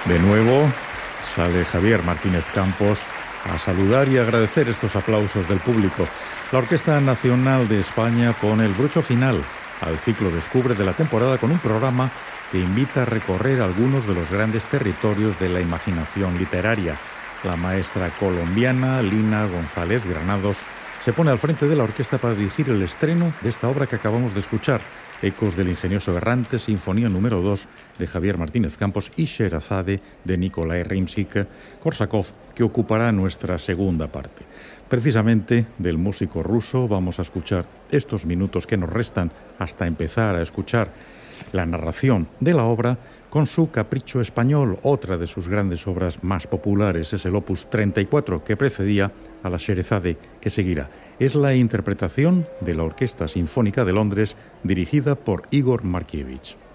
De nuevo sale Javier Martínez Campos a saludar y agradecer estos aplausos del público. La Orquesta Nacional de España pone el broche final al ciclo Descubre de la temporada con un programa que invita a recorrer algunos de los grandes territorios de la imaginación literaria. La maestra colombiana Lina González Granados se pone al frente de la orquesta para dirigir el estreno de esta obra que acabamos de escuchar, Ecos del Ingenioso Errante, Sinfonía número 2 de Javier Martínez Campos y Sherazade de Nikolai Rimsky-Korsakov, que ocupará nuestra segunda parte. Precisamente del músico ruso vamos a escuchar estos minutos que nos restan hasta empezar a escuchar la narración de la obra con su Capricho Español, otra de sus grandes obras más populares. Es el opus 34 que precedía a la Sherazade que seguirá. Es la interpretación de la Orquesta Sinfónica de Londres dirigida por Igor Markievich.